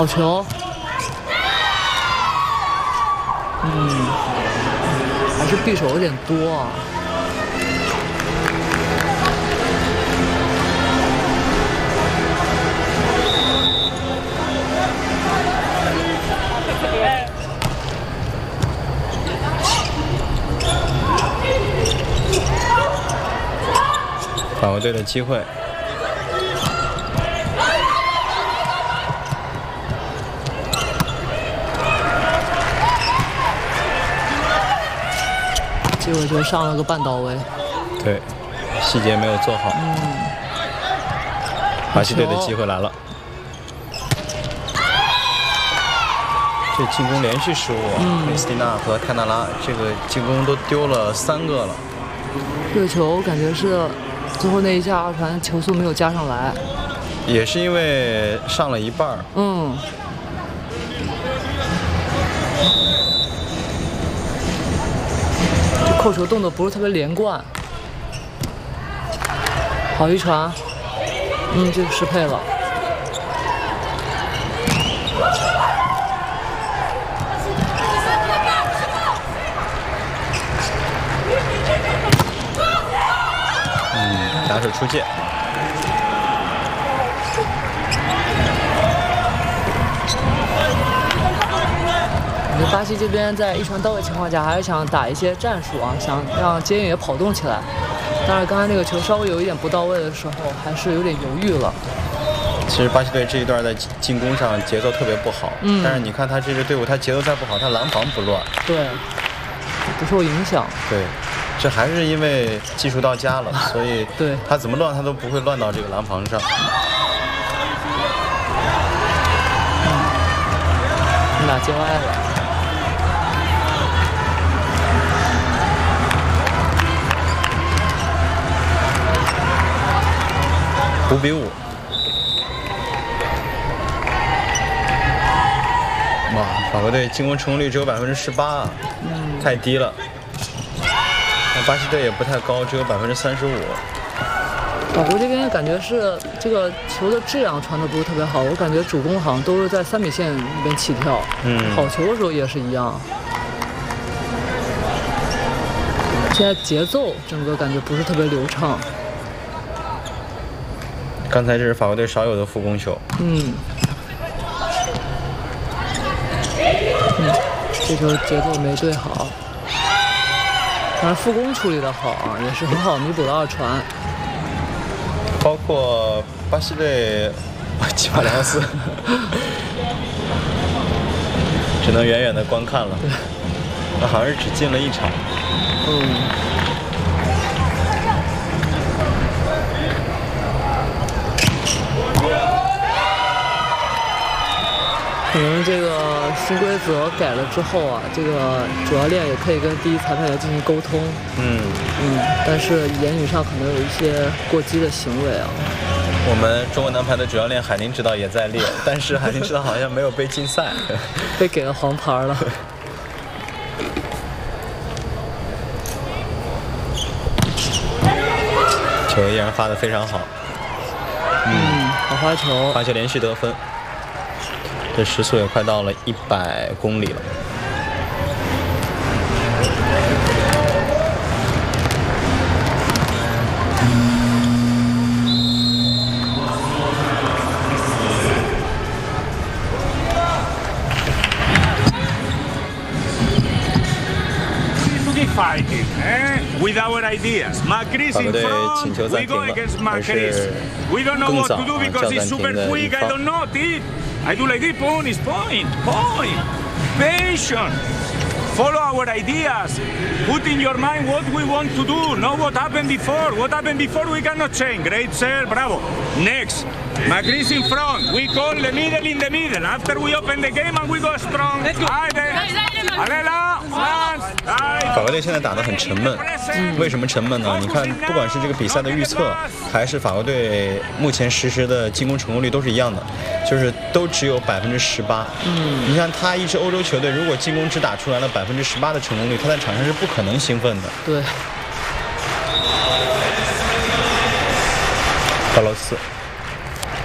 好球。还是匕首有点多啊。 法国队的机会。 结果就上了个半到位。 对，细节没有做好。巴西队的机会来了。这进攻连续失误啊！克里斯蒂娜和泰纳拉这个进攻都丢了3个了。 这个球感觉是最后那一下二传球速没有加上来， 也是因为上了一半。 这扣球动作不是特别连贯。好一传，这个失配了。 打手出界。 我觉得巴西这边在一传到位情况下，还是想打一些战术啊，想让接应也跑动起来。但是刚才那个球稍微有一点不到位的时候，还是有点犹豫了。 其实巴西队这一段在进攻上节奏特别不好，但是你看他这支队伍，他节奏再不好，他拦防不乱， 对，不受影响。 对。这还是因为技术到家了，所以他怎么乱他都不会乱到这个拦防上。 你俩接歪了。 5比5。哇，法国队进攻成功率只有18%啊，太低了。巴西队也不太高，只有35%。 法国这边感觉是这个球的质量传的不是特别好，我感觉主攻好像都是在3米线那边起跳，跑球的时候也是一样。现在节奏整个感觉不是特别流畅。 刚才这是法国队少有的副攻球。 这球节奏没对好。当然副攻处理的好啊，也是很好弥补了二传。 包括巴西队基马良斯，只能远远的观看了。那好像是只进了1场。 可能这个新规则改了之后啊，这个主教练也可以跟第一裁判员进行沟通。但是言语上可能有一些过激的行为啊。 我们中国男排的主教练海宁指导也在列，但是海宁指导好像没有被禁赛， 被给了黄牌了。 球依然发得非常好。 好发球， 发球连续得分。这时速也快到了100公里了。 Fighting, with our ideas. Macris in front. We go against Macris. We don't know what to do because he's super quick. I don't know. I do like this. Point is point. Patience. Follow our ideas. Put in your mind what we want to do. Know what happened before. What happened before we cannot change. Great, sir. Bravo. Next. Macris in front. We call the middle in the middle. After we open the game and we go strong. Alela. France. 法国队现在打得很沉闷，为什么沉闷呢？你看，不管是这个比赛的预测，还是法国队目前实时的进攻成功率都是一样的，就是都只有18%。你看他一支欧洲球队，如果进攻只打出来了18%的成功率，他在场上是不可能兴奋的。 对。 巴洛斯。